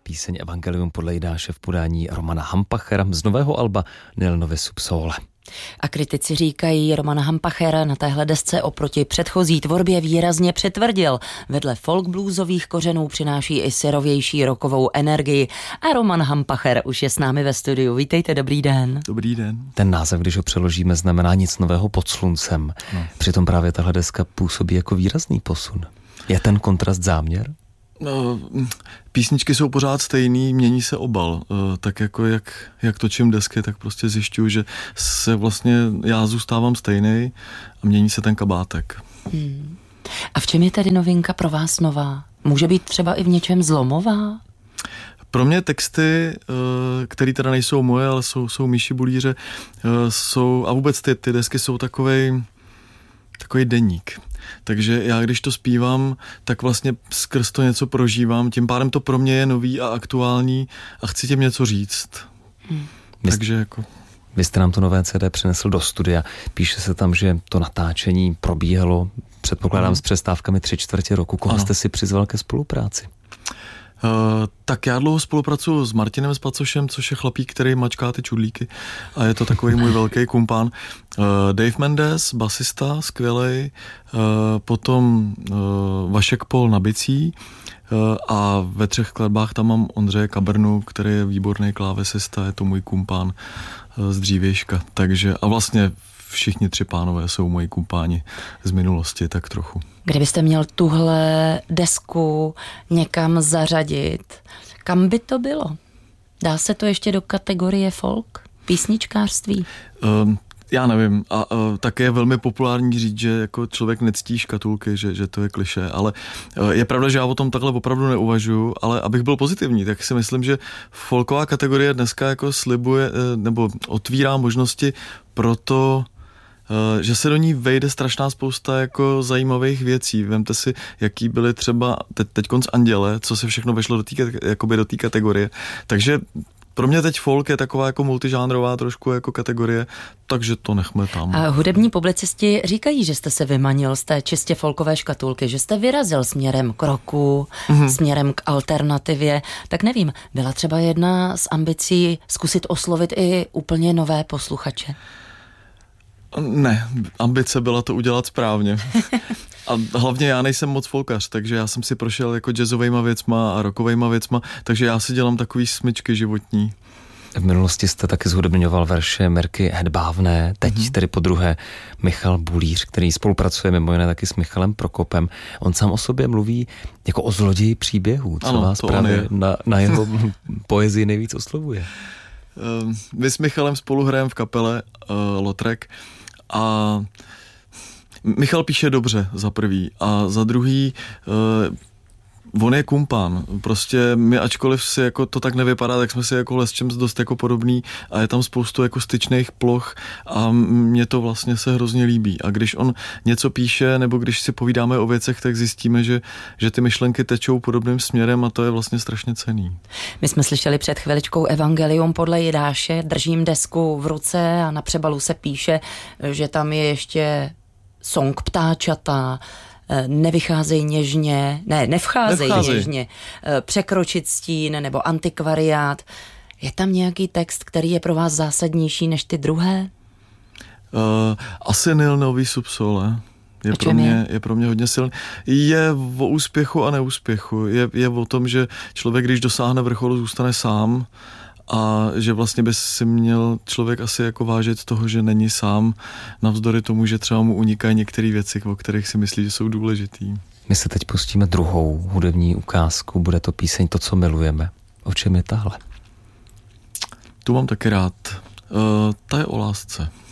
píseň Evangelium podle Jidáše v podání Romana Hampachera z nového alba Nil Novi Sub Sole. A kritici říkají, Roman Hampacher na téhle desce oproti předchozí tvorbě výrazně přitvrdil. Vedle folk bluesových kořenů přináší i syrovější rockovou energii. A Roman Hampacher už je s námi ve studiu. Vítejte, dobrý den. Dobrý den. Ten název, když ho přeložíme, znamená nic nového pod sluncem. No. Přitom právě tahle deska působí jako výrazný posun. Je ten kontrast záměr? No, písničky jsou pořád stejný, mění se obal. Tak jako jak točím desky, tak prostě zjišťuju, že se vlastně já zůstávám stejný a mění se ten kabátek. A v čem je tedy novinka pro vás nová? Může být třeba i v něčem zlomová? Pro mě texty, které teda nejsou moje, ale jsou Míši Bulíře, jsou, a vůbec ty desky jsou takový deník. Takže já, když to zpívám, tak vlastně skrz to něco prožívám, tím pádem to pro mě je nový a aktuální a chci tím něco říct. Takže jako... Vy jste nám to nové CD přinesl do studia. Píše se tam, že to natáčení probíhalo, předpokládám, s přestávkami 3/4 roku. Koho jste si přizval ke spolupráci? Tak já dlouho spolupracuji s Martinem Spacošem, což je chlapík, který mačká ty čudlíky a je to takový můj velký kumpán. Dave Mendes, basista, skvělej, potom Vašek Pol na bicí a ve 3 skladbách tam mám Ondřeje Kabrnu, který je výborný klávesista, je to můj kumpán z dřívějška. Takže a vlastně všichni 3 pánové jsou moji kumpáni z minulosti, tak trochu. Kdybyste měl tuhle desku někam zařadit, kam by to bylo? Dá se to ještě do kategorie folk? Písničkářství? Já nevím. A také je velmi populární říct, že jako člověk nectí škatulky, že to je klišé, ale je pravda, že já o tom takhle opravdu neuvažuju, ale abych byl pozitivní, tak si myslím, že folková kategorie dneska jako slibuje nebo otvírá možnosti pro to, že se do ní vejde strašná spousta jako zajímavých věcí. Vemte si, jaký byly třeba teďkonc Anděle, co se všechno vešlo do té kategorie. Takže pro mě teď folk je taková jako multižánrová trošku jako kategorie, takže to nechme tam. A hudební publicisti říkají, že jste se vymanil z té čistě folkové škatulky, že jste vyrazil směrem k rocku, směrem k alternativě. Tak nevím, byla třeba jedna z ambicí zkusit oslovit i úplně nové posluchače? Ne, ambice byla to udělat správně. A hlavně já nejsem moc folkař, takže já jsem si prošel jako jazzovejma věcma a rockovejma věcma, takže já si dělám takový smyčky životní. V minulosti jste taky zhudebňoval verše Mirky Hedbávné, teď tedy podruhé Michal Bulíř, který spolupracuje mimo jiné taky s Michalem Prokopem. On sám o sobě mluví jako o zloději příběhů, co ano, vás právě na jeho poezii nejvíc oslovuje. My s Michalem spolu hrajeme v kapele Lotrek a Michal píše dobře za prvý a za druhý on je kumpán. Prostě my, ačkoliv si jako to tak nevypadá, tak jsme si jako lesčems dost jako podobný a je tam spoustu jako styčných ploch a mně to vlastně se hrozně líbí. A když on něco píše, nebo když si povídáme o věcech, tak zjistíme, že ty myšlenky tečou podobným směrem a to je vlastně strašně cenný. My jsme slyšeli před chviličkou Evangelium podle Jidáše, držím desku v ruce a na přebalu se píše, že tam je ještě song Ptáčata, nevcházejí něžně, nevcházejí něžně, překročit stín nebo antikvariát. Je tam nějaký text, který je pro vás zásadnější než ty druhé? Asi Nil Novi Sub Sole. Je pro mě hodně silný. Je o úspěchu a neúspěchu. Je o tom, že člověk, když dosáhne vrcholu, zůstane sám a že vlastně by si měl člověk asi jako vážit toho, že není sám, navzdory tomu, že třeba mu unikají některé věci, o kterých si myslí, že jsou důležitý. My se teď pustíme druhou hudební ukázku, bude to píseň To, co milujeme. O čem je tahle? Tu mám taky rád. Ta je o lásce.